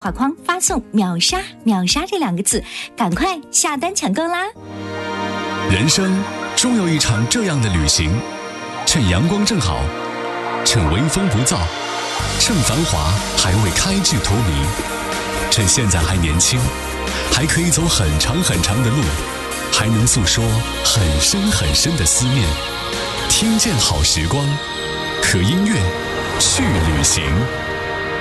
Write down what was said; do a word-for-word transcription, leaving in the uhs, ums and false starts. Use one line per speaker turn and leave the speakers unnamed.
话框发送秒杀秒杀这两个字，赶快下单抢购啦！
人生终有一场这样的旅行，趁阳光正好，趁微风不燥，趁繁华还未开至荼蘼，趁现在还年轻，还可以走很长很长的路，还能诉说很深很深的思念。听见好时光，和音乐去旅行。